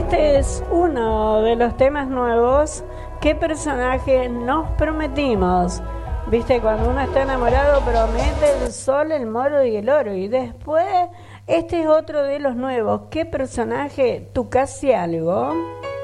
Este es uno de los temas nuevos. ¿Qué personaje nos prometimos? Viste, cuando uno está enamorado promete el sol, el moro y el oro. Y después, este es otro de los nuevos. ¿Qué personaje? ¿Tu casi algo?